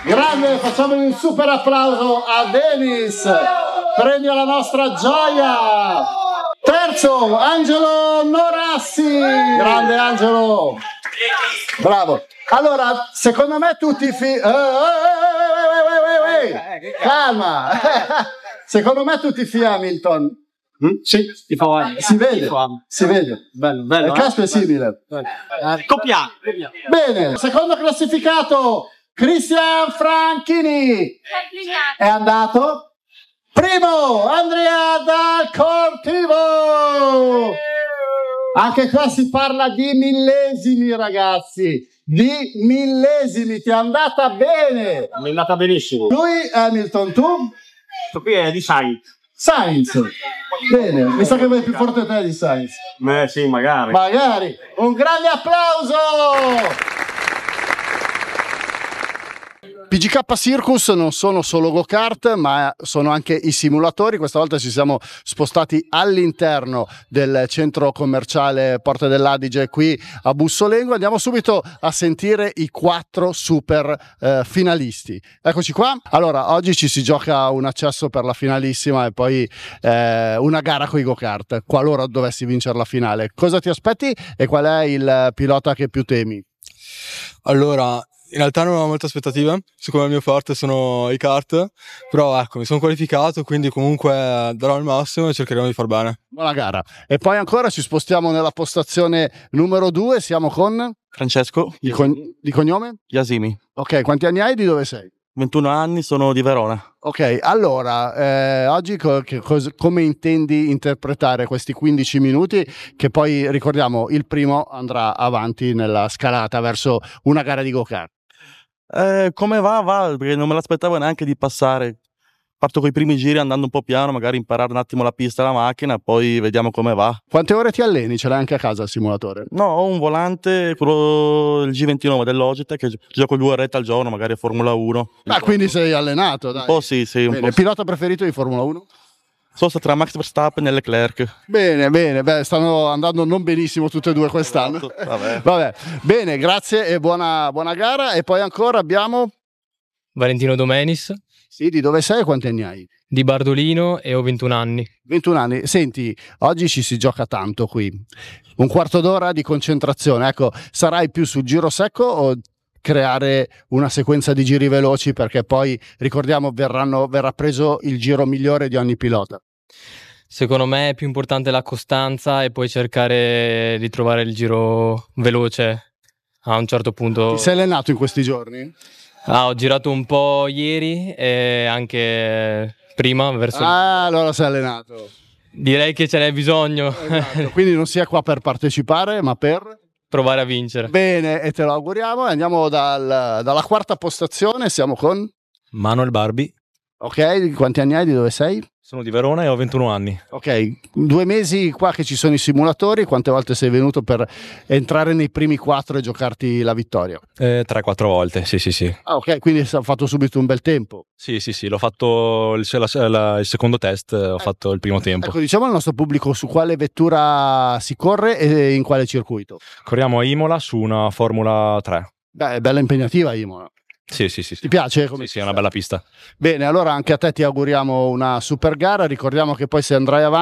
Grande, facciamogli un super applauso a Denis, premio alla nostra gioia. Terzo, Angelo Norassi. Grande Angelo. Bravo. Allora, secondo me tutti calma. Secondo me tu tifi Hamilton. Sì, ti fa si vede, si vede. Bello. Il casco è simile. Coppia. Bene, secondo classificato Cristian Franchini è andato. Primo Andrea Dal Cortivo. Anche qua si parla di millesimi, ragazzi. Di millesimi, ti è andata bene. Mi è andata benissimo. Lui Hamilton, tu? Questo qui è di Sainz. Sainz. Bene, mi sa che vai più forte te di Sainz. Sì, magari. Magari. Un grande applauso! PGK Circus non sono solo go-kart, ma sono anche i simulatori. Questa volta ci siamo spostati all'interno del centro commerciale Porta dell'Adige qui a Bussolengo. Andiamo subito a sentire i 4 super finalisti. Eccoci qua. Allora, oggi ci si gioca un accesso per la finalissima e poi una gara con i go-kart. Qualora dovessi vincere la finale, cosa ti aspetti e qual è il pilota che più temi? Allora, in realtà non ho molte aspettative, siccome il mio forte sono i kart, però ecco, mi sono qualificato, quindi comunque darò il massimo e cercheremo di far bene. Buona gara. E poi ancora ci spostiamo nella postazione numero 2, siamo con Francesco di cognome? Iasimi. Ok, quanti anni hai, di dove sei? 21 anni, sono di Verona. Ok, allora, oggi come intendi interpretare questi 15 minuti che poi, ricordiamo, il primo andrà avanti nella scalata verso una gara di go-kart? Come va, perché non me l'aspettavo neanche di passare. Parto con i primi giri andando un po' piano, magari imparare un attimo la pista e la macchina, poi vediamo come va. Quante ore ti alleni? Ce l'hai anche a casa il simulatore? No, ho un volante, quello il G29 del Logitech, che gioco 2 orette al giorno, magari a Formula 1. Ah, quindi sei allenato, dai. Un po' sì, un po'. Il pilota preferito di Formula 1? Sono stato tra Max Verstappen e Leclerc. Bene, beh, stanno andando non benissimo tutte e due quest'anno. Vabbè. Bene, grazie e buona gara. E poi ancora abbiamo Valentino Domenis. Sì, di dove sei e quanti anni hai? Di Bardolino e ho 21 anni. 21 anni. Senti, oggi ci si gioca tanto qui. Un quarto d'ora di concentrazione. Ecco, sarai più sul giro secco o creare una sequenza di giri veloci, perché poi, ricordiamo, verrà preso il giro migliore di ogni pilota? Secondo me è più importante la costanza e poi cercare di trovare il giro veloce a un certo punto. Ti sei allenato in questi giorni? Ho girato un po' ieri e anche prima verso... allora sei allenato. Direi che ce n'è bisogno. Esatto. Quindi non sia qua per partecipare, ma per provare a vincere. Bene, e te lo auguriamo. Andiamo dalla quarta postazione, siamo con Manuel Barbi. Ok, quanti anni hai, di dove sei? Sono di Verona e ho 21 anni. Ok, 2 mesi qua che ci sono i simulatori, quante volte sei venuto per entrare nei primi 4 e giocarti la vittoria? 3-4 volte, sì. Ah, ok, quindi hai fatto subito un bel tempo. Sì, l'ho fatto il secondo test, ho fatto il primo tempo. Ecco, diciamo al nostro pubblico su quale vettura si corre e in quale circuito. Corriamo a Imola su una Formula 3. Beh, è bella impegnativa Imola. Sì. Ti piace? Sì, è una bella pista. Bene, allora anche a te ti auguriamo una super gara. Ricordiamo che poi se andrai avanti